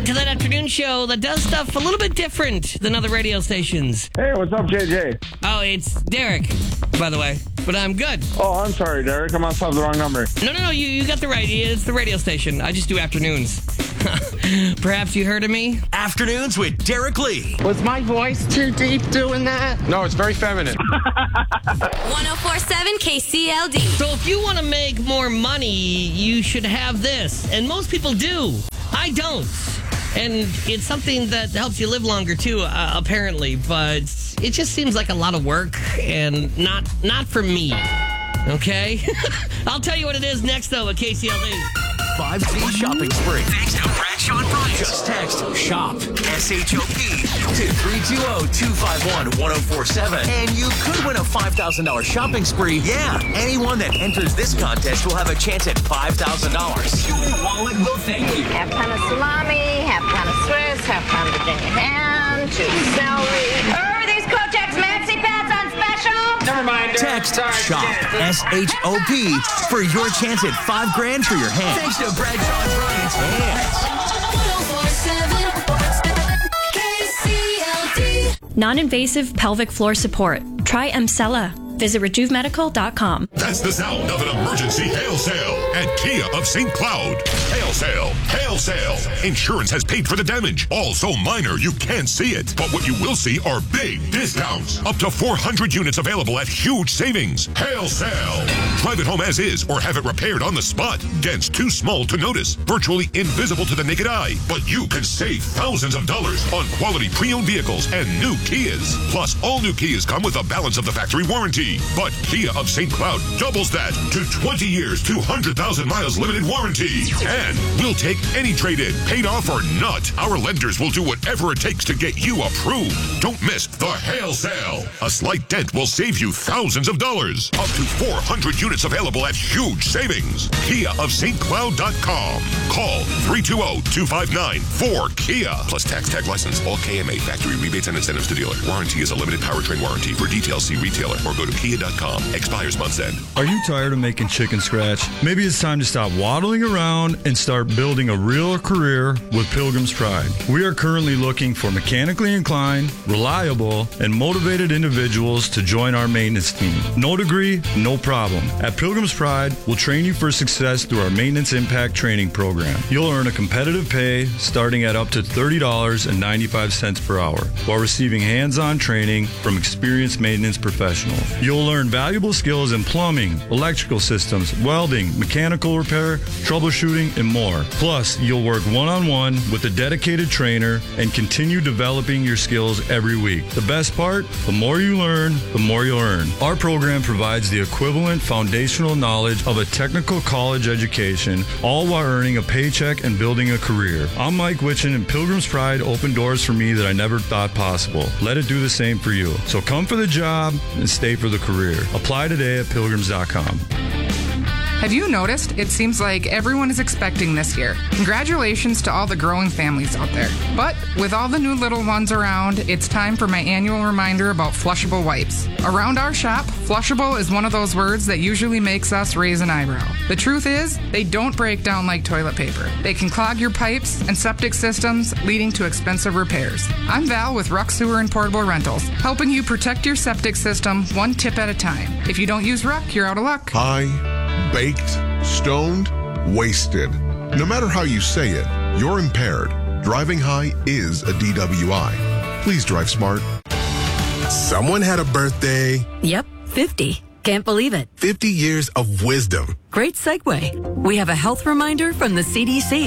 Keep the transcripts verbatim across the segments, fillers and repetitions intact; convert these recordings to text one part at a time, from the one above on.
to that afternoon show that does stuff a little bit different than other radio stations. Hey, what's up, J J? Oh, it's Derek, by the way. But I'm good. Oh, I'm sorry, Derek. I must have the wrong number. No, no, no. You, you got the right. It's the radio station. I just do afternoons. Perhaps you heard of me? Afternoons with Derek Lee. Was my voice too deep doing that? No, it's very feminine. one oh four point seven K C L D. So if you want to make more money, you should have this. And most people do. I don't. And it's something that helps you live longer, too, uh, apparently. But it just seems like a lot of work and not not for me. Okay? I'll tell you what it is next, though, at K C L D. five G shopping spree. Thanks to Bradshaw and Bryant. Just text SHOP, S H O P, to three two zero, two five one, one zero four seven. And you could win a five thousand dollars shopping spree. Yeah, anyone that enters this contest will have a chance at five thousand dollars. Your wallet will thank you. Half pound of salami, half pound of Swiss, half pound of Virginia ham, two celery. Oh, these Kotex Maxi Pads on special? Never mind. Text SHOP, S H O P, for your chance at five grand for your hand. Thanks to Bradshaw and Bryant's hands. Non-invasive pelvic floor support. Try Emsella. Visit rejuve medical dot com. That's the sound of an emergency hail sale at Kia of Saint Cloud. Hail sale, hail sale. Insurance has paid for the damage. All so minor you can't see it. But what you will see are big discounts. Up to four hundred units available at huge savings. Hail sale. Drive it home as is or have it repaired on the spot. Dents too small to notice. Virtually invisible to the naked eye. But you can save thousands of dollars on quality pre-owned vehicles and new Kias. Plus, all new Kias come with a balance of the factory warranty. But Kia of Saint Cloud doubles that to twenty years, two hundred thousand miles limited warranty. And we'll take any trade-in, paid off or not. Our lenders will do whatever it takes to get you approved. Don't miss the hail sale. A slight dent will save you thousands of dollars. Up to four hundred units available at huge savings. Kia of Saint Cloud dot com. Call three two zero, two five nine, four Kia. Plus tax tag license. All K M A factory rebates and incentives to dealer. Warranty is a limited powertrain warranty. For details, see retailer or go to kia dot com. Expires month's end. Are you tired of making chicken scratch? Maybe it's time to stop waddling around and start building a real career with Pilgrim's Pride. We are currently looking for mechanically inclined, reliable, and motivated individuals to join our maintenance team. No degree, no problem. At Pilgrim's Pride, we'll train you for success through our Maintenance Impact Training Program. You'll earn a competitive pay starting at up to thirty dollars and ninety-five cents per hour while receiving hands-on training from experienced maintenance professionals. You'll learn valuable skills in plumbing, electrical systems, welding, mechanical repair, troubleshooting, and more. Plus, you'll work one-on-one with a dedicated trainer and continue developing your skills every week. The best part? The more you learn, the more you'll earn. Our program provides the equivalent foundational knowledge of a technical college education, all while earning a paycheck and building a career. I'm Mike Witchin, and Pilgrim's Pride opened doors for me that I never thought possible. Let it do the same for you. So come for the job and stay for the career. Apply today at pilgrims dot com. Have you noticed? It seems like everyone is expecting this year. Congratulations to all the growing families out there. But with all the new little ones around, it's time for my annual reminder about flushable wipes. Around our shop, flushable is one of those words that usually makes us raise an eyebrow. The truth is, they don't break down like toilet paper. They can clog your pipes and septic systems, leading to expensive repairs. I'm Val with Ruck Sewer and Portable Rentals, helping you protect your septic system one tip at a time. If you don't use Ruck, you're out of luck. High, baked, stoned, wasted. No matter how you say it, you're impaired. Driving high is a D W I. Please drive smart. Someone had a birthday. Yep, fifty. Can't believe it. fifty years of wisdom. Great segue. We have a health reminder from the C D C.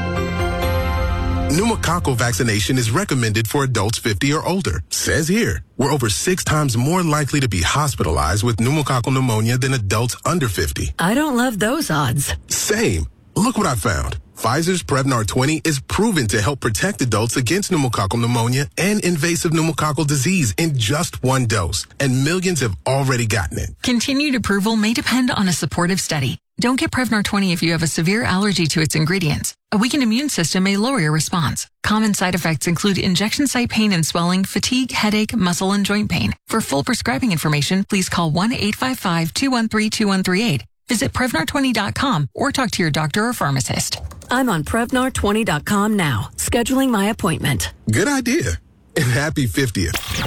Pneumococcal vaccination is recommended for adults fifty or older. Says here, we're over six times more likely to be hospitalized with pneumococcal pneumonia than adults under fifty. I don't love those odds. Same. Look what I found. Pfizer's Prevnar twenty is proven to help protect adults against pneumococcal pneumonia and invasive pneumococcal disease in just one dose, and millions have already gotten it. Continued approval may depend on a supportive study. Don't get Prevnar twenty if you have a severe allergy to its ingredients. A weakened immune system may lower your response. Common side effects include injection site pain and swelling, fatigue, headache, muscle, and joint pain. For full prescribing information, please call one eight five five, two one three, two one three eight. Visit Prevnar twenty dot com or talk to your doctor or pharmacist. I'm on Prevnar twenty dot com now, scheduling my appointment. Good idea. And happy fiftieth.